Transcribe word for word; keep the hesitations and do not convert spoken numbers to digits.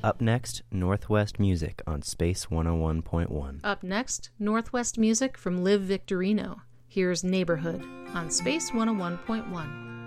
Up next, Northwest Music on Space one oh one point one. Up next, Northwest Music from Liv Victorino. Here's Neighborhood on Space one oh one point one.